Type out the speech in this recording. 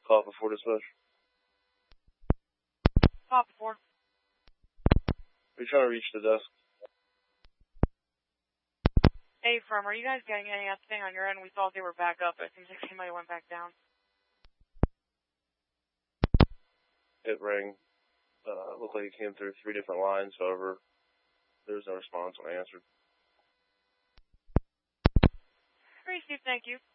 Call it before dispatch. Call before. Are you trying to reach the desk? Hey, Firm, are you guys getting anything on your end? We thought they were back up, but it seems like somebody went back down. It rang. Looked like it came through 3 different lines, however, there was no response when I answered. Received, thank you.